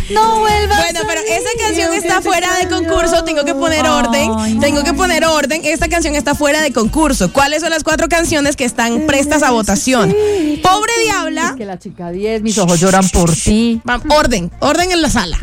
No vuelvas. Bueno, pero esa canción está fuera de concurso. Tengo que poner orden. Esta canción está fuera de concurso. ¿Cuáles son las 4 canciones que están prestas a votación? Pobre Diabla. Es que la chica 10, mis ojos lloran por ti. Orden en la sala.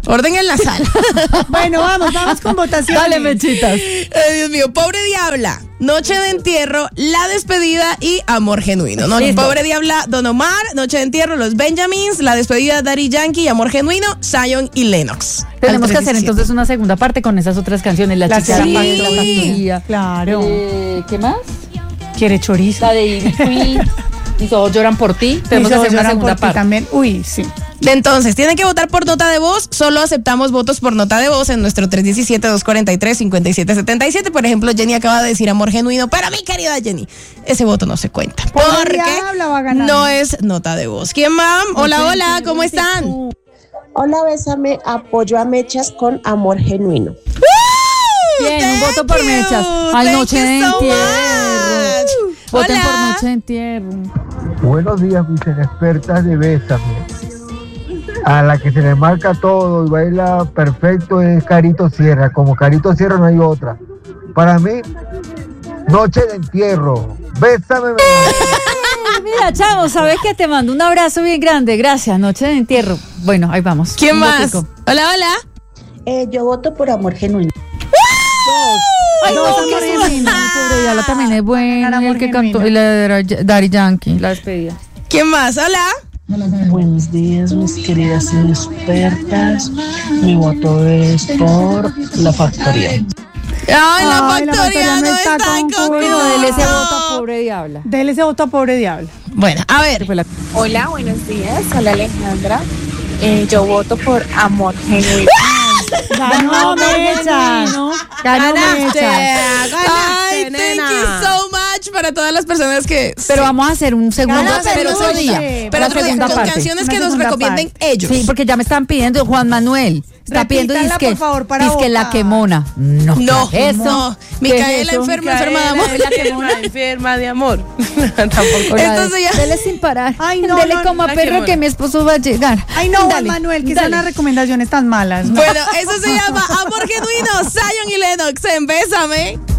Bueno, vamos con votación. Dale, mechitas. Ay, Dios mío, Pobre Diabla, Noche de Entierro, La Despedida y Amor Genuino. No, Pobre Diabla, Don Omar, Noche de Entierro, Los Benjamins, La Despedida, Daddy Yankee, Amor Genuino, Zion y Lennox. Tenemos que hacer entonces una segunda parte con esas otras canciones. La chica sí. La factoría. Claro. ¿Qué más? ¿Quiere chorizo? La de Ivy Queen. Mis ojos lloran por ti. Tenemos que hacer una segunda parte también. Uy, sí. Entonces, tienen que votar por nota de voz. Solo aceptamos votos por nota de voz en nuestro 317-243-5777. Por ejemplo, Jenny acaba de decir Amor Genuino. Pero mi querida Jenny, ese voto no se cuenta. Porque no es nota de voz. ¿Quién más? Hola, ¿cómo están? Hola, bésame, apoyo a Mechas con Amor Genuino. Bien, un voto por Mechas. Al Noche de Entierro. Voten por Noche de Entierro. Buenos días, mis inexpertas de Bésame. A la que se le marca todo y baila perfecto es Carito Sierra. Como Carito Sierra no hay otra. Para mí, Noche de Entierro. Bésame. Mira, chavo, ¿sabes qué? Te mando un abrazo bien grande. Gracias, Noche de Entierro. Bueno, ahí vamos. ¿Quién más? Hola. Yo voto por Amor Genuino. Ay, no, Pobre Diabla también es buena. El que cantó y la de Daddy Yankee, La Despedida. ¿Quién más? Hola. Buenos días, mis queridas expertas. Mi voto es por La Factoría. Ay, La Factoría no está en concurso. Bueno, dele ese voto a Pobre Diabla. Dele ese voto a Pobre Diabla. Bueno, a ver. Hola, buenos días. Hola, Alejandra. Yo voto por Amor Genuino. Ganó Mechas. Ganaste. Ay, thank you so much para todas las personas que... Pero vamos a hacer un segundo día. Pero con canciones que nos recomienden ellos. Sí, porque ya me están pidiendo Juan Manuel. Está pidiendo disque La Quemona. No, eso. No. Micaela enferma de amor. Enferma de amor. Tampoco. Entonces ya. Dele sin parar. Ay, no. Dele como a perro que mi esposo va a llegar. Ay, no, Juan Manuel, que son las recomendaciones tan malas. Bueno, eso se llama Amor Genuino, Zion y Lennox en Bésame.